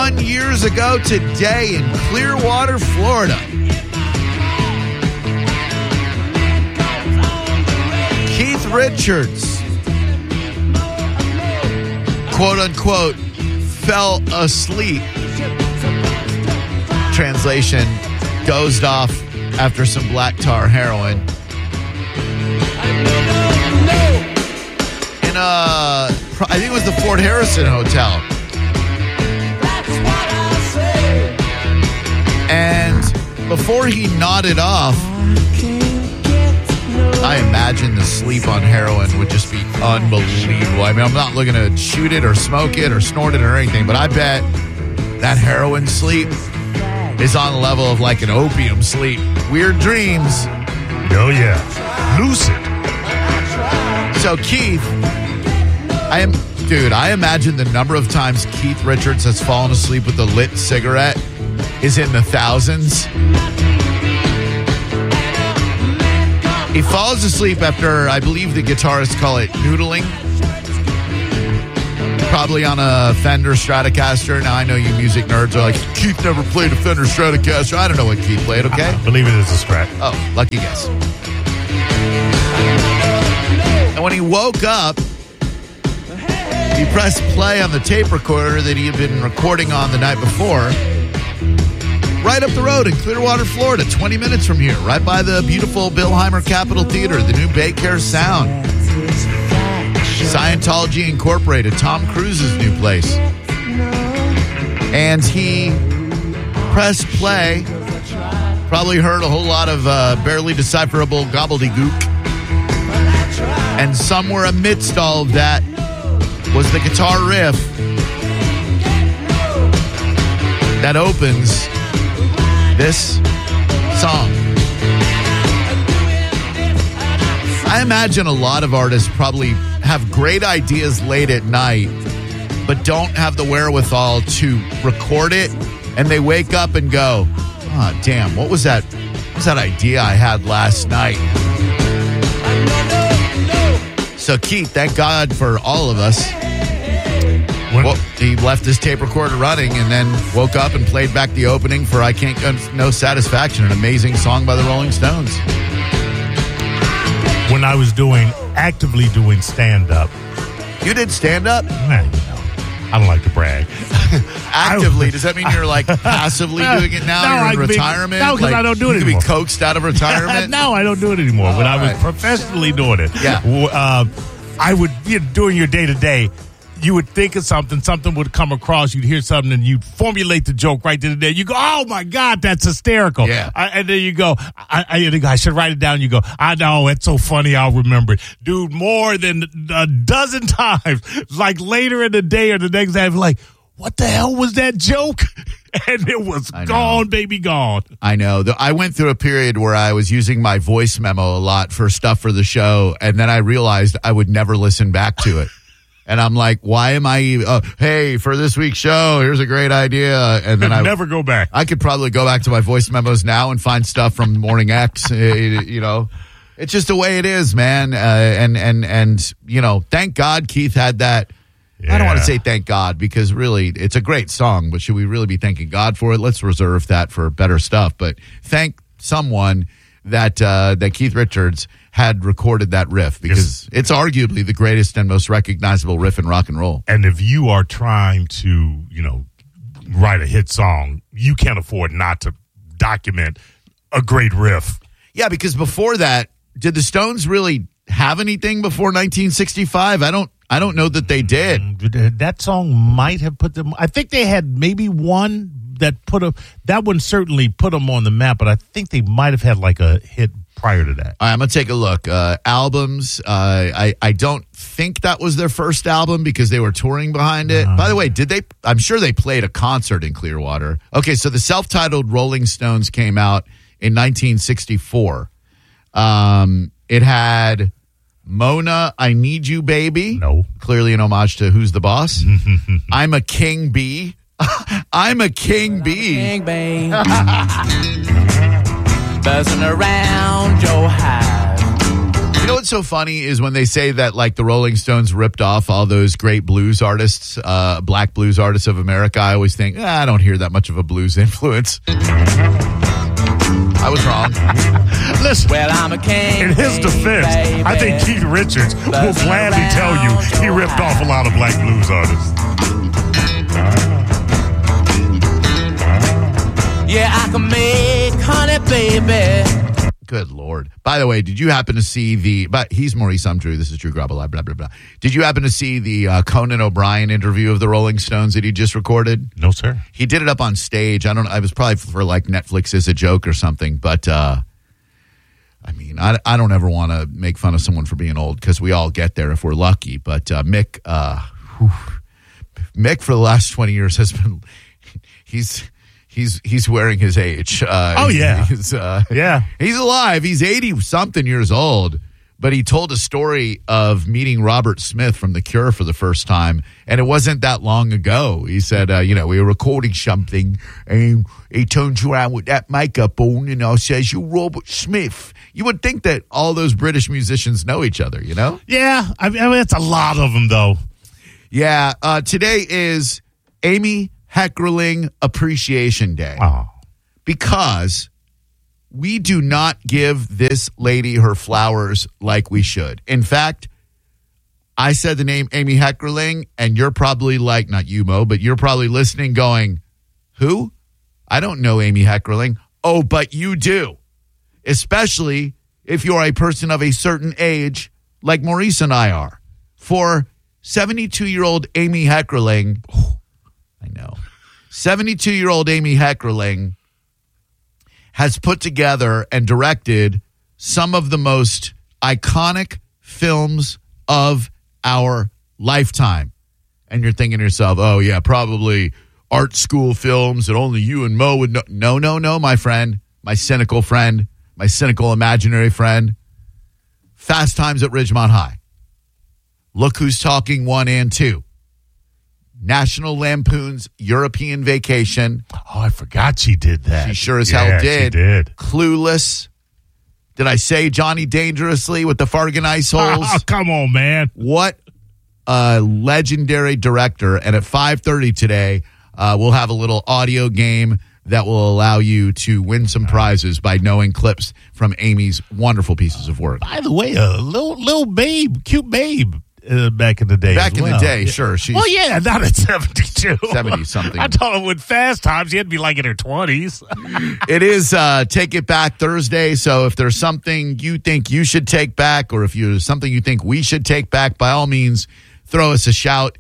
21 years ago today in Clearwater, Florida. Keith Richards, quote unquote, fell asleep. Translation, dozed off after some black tar heroin. In I think it was the Fort Harrison Hotel. And before he nodded off, I imagine the sleep on heroin would just be unbelievable. I mean, I'm not looking to shoot it or smoke it or snort it or anything, but I bet that heroin sleep is on the level of like an opium sleep. Weird dreams. Oh, yeah. Lucid. So, Keith, I imagine the number of times Keith Richards has fallen asleep with a lit cigarette is in the thousands. He falls asleep after, I believe the guitarists call it noodling. Probably on a Fender Stratocaster. Now, I know you music nerds are like, Keith never played a Fender Stratocaster. I don't know what Keith played, okay? I believe it is a Strat. Oh, lucky guess. And when he woke up, he pressed play on the tape recorder that he had been recording on the night before. Right up the road in Clearwater, Florida, 20 minutes from here, right by the beautiful Billheimer Capitol Theater, the new Baycare Sound. Scientology Incorporated, Tom Cruise's new place. And he pressed play, probably heard a whole lot of barely decipherable gobbledygook. And somewhere amidst all of that was the guitar riff that opens this song. I imagine a lot of artists probably have great ideas late at night, but don't have the wherewithal to record it, and they wake up and go, "Oh, damn, what was that idea I had last night?" So, Keith, thank God for all of us. Well, he left his tape recorder running and then woke up and played back the opening for I Can't Get No Satisfaction, an amazing song by the Rolling Stones. When I was actively doing stand-up. You did stand-up? I don't like to brag. Actively? Does that mean you're like passively doing it now? You're in retirement? No, because I don't do it anymore. You could be coaxed out of retirement? No, I don't do it anymore. When I was professionally doing it, I would, doing your day-to-day, you would think of something would come across, you'd hear something, and you'd formulate the joke right then and there. You go, "Oh, my God, that's hysterical." Yeah. And then you go, I should write it down. You go, "I know, it's so funny, I'll remember it." Dude, more than a dozen times, like later in the day or the next day, I'm like, what the hell was that joke? And it was gone, baby, gone. I know. I went through a period where I was using my voice memo a lot for stuff for the show, and then I realized I would never listen back to it. And I'm like, why am I, hey, for this week's show, here's a great idea. And then I never go back. I could probably go back to my voice memos now and find stuff from Morning X. It's just the way it is, man. And thank God Keith had that. Yeah. I don't want to say thank God because really it's a great song, but should we really be thanking God for it? Let's reserve that for better stuff. But thank someone that Keith Richards had recorded that riff because it's arguably the greatest and most recognizable riff in rock and roll. And if you are trying to, write a hit song, you can't afford not to document a great riff. Yeah, because before that, did the Stones really have anything before 1965? I don't know that they did. That song might have put them. I think they had maybe one that one certainly put them on the map, but I think they might have had like a hit prior to that. All right, I'm going to take a look. Albums, I don't think that was their first album because they were touring behind it. By the way, I'm sure they played a concert in Clearwater. Okay, so the self-titled Rolling Stones came out in 1964. It had Mona, I Need You, Baby. No. Clearly an homage to Who's the Boss. I'm a King Bee. I'm a King Bee. King Bee. Buzzing around your hive. know what's so funny is when they say that like the Rolling Stones ripped off all those great blues artists, black blues artists of America. I always think, I don't hear that much of a blues influence. I was wrong. Listen, Well, I'm a king. in his defense, baby. I think Keith Richards will gladly tell you he ripped off a lot of black blues artists. Yeah, I can make honey, baby. Good Lord. By the way, did you happen to see but he's Maurice Umdrew. This is Drew Grabble, blah, blah, blah. Did you happen to see the Conan O'Brien interview of the Rolling Stones that he just recorded? No, sir. He did it up on stage. I was probably for like Netflix as a joke or something, but I mean, I don't ever want to make fun of someone for being old because we all get there if we're lucky. But Mick for the last 20 years has been he's wearing his age. Yeah. He's alive. He's 80-something years old. But he told a story of meeting Robert Smith from The Cure for the first time, and it wasn't that long ago. He said, we were recording something, and he turns around with that makeup on, and says, "You Robert Smith." You would think that all those British musicians know each other, you know? Yeah, I mean, it's a lot of them, though. Yeah, today is Amy Heckerling Appreciation Day. Oh. Because we do not give this lady her flowers like we should. In fact, I said the name Amy Heckerling, and you're probably like, not you, Mo, but you're probably listening going, who? I don't know Amy Heckerling. Oh, but you do. Especially if you're a person of a certain age like Maurice and I are. For 72-year-old Amy Heckerling, I know, 72-year-old Amy Heckerling has put together and directed some of the most iconic films of our lifetime. And you're thinking to yourself, oh, yeah, probably art school films that only you and Mo would know. No, my friend, my cynical imaginary friend. Fast Times at Ridgemont High. Look Who's Talking 1 and 2. National Lampoon's European Vacation. Oh, I forgot she did that. She sure as hell did. She did. Clueless. Did I say Johnny Dangerously with the Fargan ice holes? Oh, come on, man. What a legendary director. And at 5:30 today, we'll have a little audio game that will allow you to win some prizes by knowing clips from Amy's wonderful pieces of work. By the way, a little babe, cute babe. Back in the day. Back in the day, sure. She's not at 72. 70-something. I told her with Fast Times, she had to be like in her 20s. It is Take It Back Thursday, so if there's something you think you should take back, or if there's something you think we should take back, by all means, throw us a shout,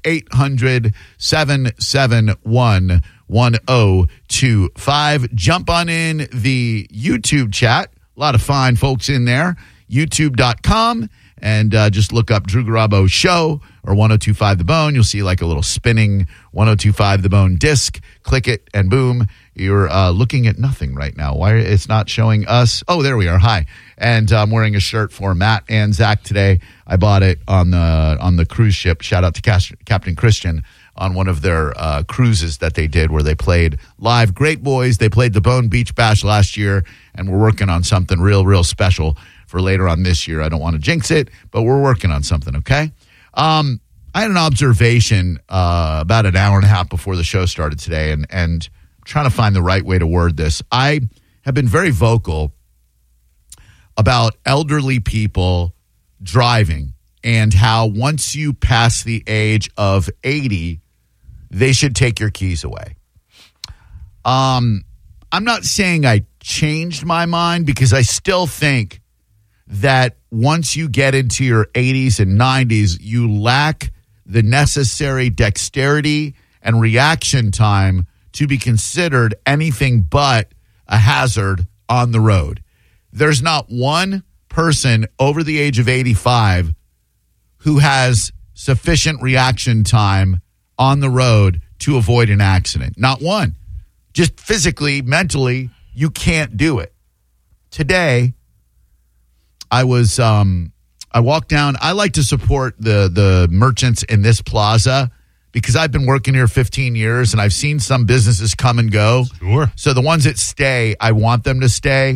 800-771-1025. Jump on in the YouTube chat. A lot of fine folks in there. YouTube.com. And just look up Drew Garabo Show or 102.5 The Bone. You'll see like a little spinning 102.5 The Bone disc. Click it, and boom, you're looking at nothing right now. Why it's not showing us? Oh, there we are. Hi. And I'm wearing a shirt for Matt and Zach today. I bought it on the cruise ship. Shout out to Captain Christian on one of their cruises that they did where they played live. Great boys. They played the Bone Beach Bash last year, and we're working on something real special for later on this year. I don't want to jinx it, but we're working on something, okay? I had an observation about an hour and a half before the show started today, and trying to find the right way to word this. I have been very vocal about elderly people driving and how once you pass the age of 80, they should take your keys away. I'm not saying I changed my mind, because I still think that once you get into your 80s and 90s, you lack the necessary dexterity and reaction time to be considered anything but a hazard on the road. There's not one person over the age of 85 who has sufficient reaction time on the road to avoid an accident. Not one. Just physically, mentally, you can't do it. Today, I walked down. I like to support the merchants in this plaza because I've been working here 15 years and I've seen some businesses come and go. Sure. So the ones that stay, I want them to stay.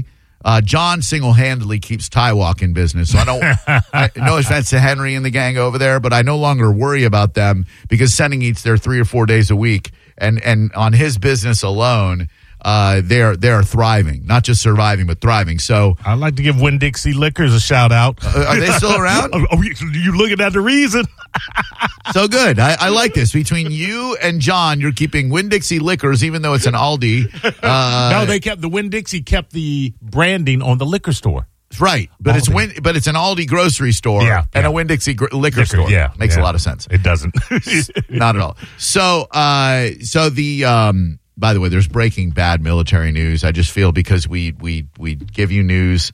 John single-handedly keeps Thai Walk in business. So no offense to Henry and the gang over there, but I no longer worry about them because Sending eats there 3 or 4 days a week. And on his business alone, they are thriving, not just surviving, but thriving. So I'd like to give Winn-Dixie Liquors a shout out. Are they still around? You looking at the reason? So good. I like this. Between you and John, you're keeping Winn-Dixie Liquors, even though it's an Aldi. No, the Winn-Dixie kept the branding on the liquor store. Right, but it's an Aldi grocery store and a Winn-Dixie liquor store. Yeah, makes a lot of sense. It doesn't. Not at all. So the by the way, there's breaking bad military news. I just feel because we give you news.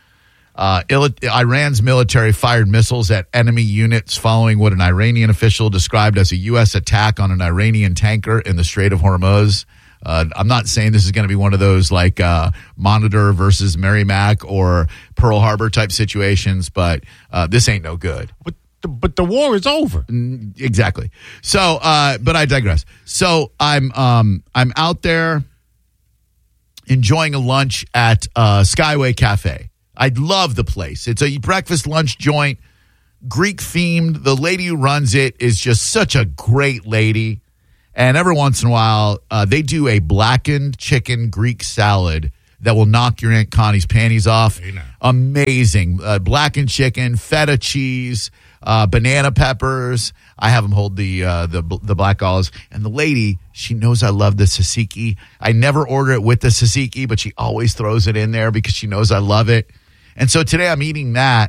Iran's military fired missiles at enemy units following what an Iranian official described as a U.S. attack on an Iranian tanker in the Strait of Hormuz. I'm not saying this is going to be one of those like Monitor versus Merrimack or Pearl Harbor type situations, but this ain't no good. But the war is over. Exactly. So, but I digress. So I'm out there enjoying a lunch at Skyway Cafe. I love the place. It's a breakfast lunch joint, Greek themed. The lady who runs it is just such a great lady. And every once in a while, they do a blackened chicken Greek salad that will knock your Aunt Connie's panties off. Amazing. Blackened chicken, feta cheese, banana peppers. I have them hold the black olives. And the lady, she knows I love the tzatziki. I never order it with the tzatziki, but she always throws it in there because she knows I love it. And so today I'm eating that.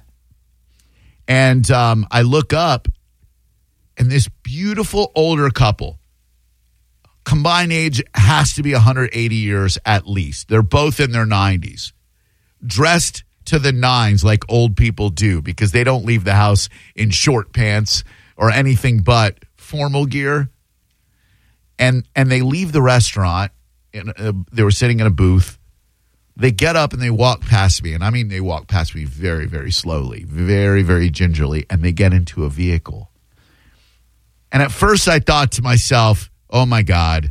And I look up, and this beautiful older couple, combined age has to be 180 years at least. They're both in their 90s, dressed to the nines like old people do because they don't leave the house in short pants or anything but formal gear. And they leave the restaurant. They were sitting in a booth. They get up and they walk past me. And I mean, they walk past me very, very slowly, very, very gingerly. And they get into a vehicle. And at first I thought to myself, oh, my God,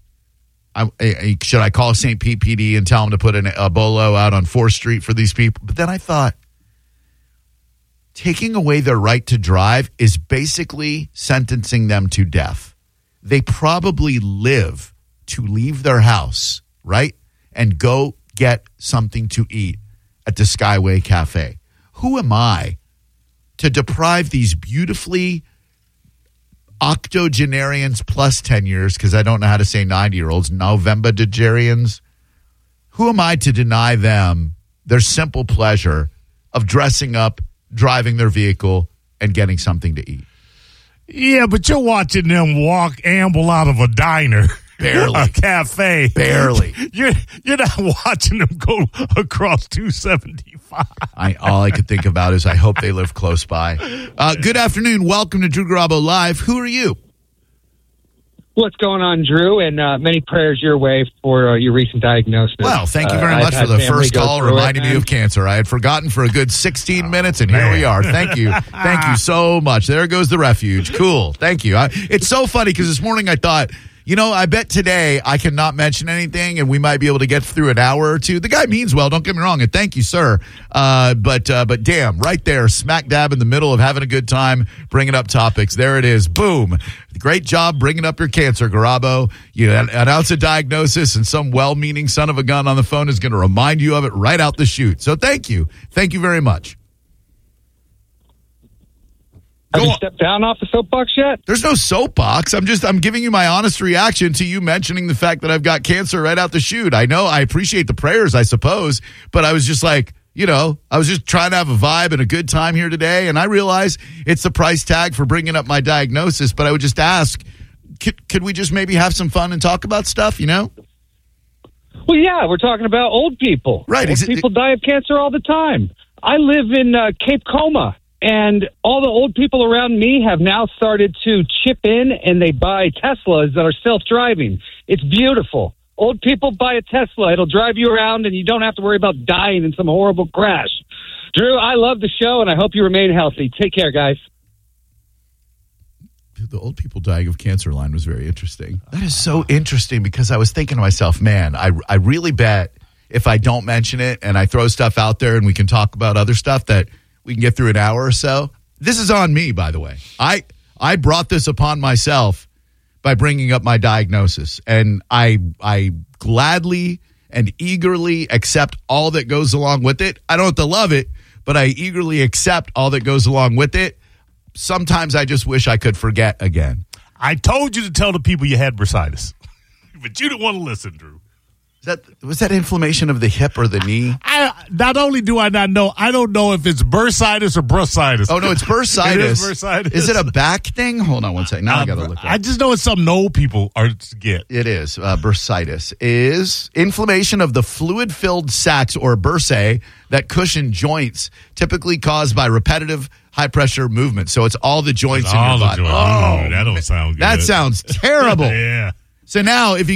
should I call St. Pete PD and tell them to put a bolo out on 4th Street for these people? But then I thought, taking away their right to drive is basically sentencing them to death. They probably live to leave their house, right, and go get something to eat at the Skyway Cafe. Who am I to deprive these beautifully octogenarians plus 10 years, because I don't know how to say 90-year-olds, November-degarians. Who am I to deny them their simple pleasure of dressing up, driving their vehicle, and getting something to eat? Yeah, but you're watching them amble out of a diner. Barely. A cafe. Barely. You're not watching them go across 275. All I could think about is I hope they live close by. Good afternoon. Welcome to Drew Garabo Live. Who are you? What's going on, Drew? And many prayers your way for your recent diagnosis. Well, thank you very much for the first call reminding me of cancer. I had forgotten for a good 16 minutes, and here we are. Thank you. Thank you so much. There goes the refuge. Cool. Thank you. It's so funny because this morning I thought, I bet today I cannot mention anything, and we might be able to get through an hour or two. The guy means well, don't get me wrong, and thank you, sir. But damn, right there, smack dab in the middle of having a good time, bringing up topics. There it is. Boom. Great job bringing up your cancer, Garabo. You announce a diagnosis, and some well-meaning son of a gun on the phone is going to remind you of it right out the chute. So thank you. Thank you very much. Have you stepped down off the soapbox yet? There's no soapbox. I'm giving you my honest reaction to you mentioning the fact that I've got cancer right out the chute. I know I appreciate the prayers, I suppose, but I was just like, I was just trying to have a vibe and a good time here today, and I realize it's the price tag for bringing up my diagnosis, but I would just ask, could we just maybe have some fun and talk about stuff, Well, yeah, we're talking about old people. Right. Old people die of cancer all the time. I live in Cape Coma. And all the old people around me have now started to chip in, and they buy Teslas that are self-driving. It's beautiful. Old people buy a Tesla. It'll drive you around, and you don't have to worry about dying in some horrible crash. Drew, I love the show, and I hope you remain healthy. Take care, guys. The old people dying of cancer line was very interesting. That is so interesting because I was thinking to myself, man, I really bet if I don't mention it and I throw stuff out there and we can talk about other stuff that we can get through an hour or so. This is on me, by the way. I brought this upon myself by bringing up my diagnosis, and I gladly and eagerly accept all that goes along with it. I don't have to love it, but I eagerly accept all that goes along with it. Sometimes I just wish I could forget again. I told you to tell the people you had bursitis, but you didn't want to listen, Drew. Was that inflammation of the hip or the knee? Not only do I not know, I don't know if it's bursitis or brusitis. Oh, no, it's bursitis. It is bursitis. Is it a back thing? Hold on one second. Now I got to look it up. I just know it's something old people get. It is. Bursitis is inflammation of the fluid-filled sacs or bursae that cushion joints, typically caused by repetitive high-pressure movement. So it's all the joints in your body. Oh, that don't sound good. That sounds terrible. Yeah. So now, if you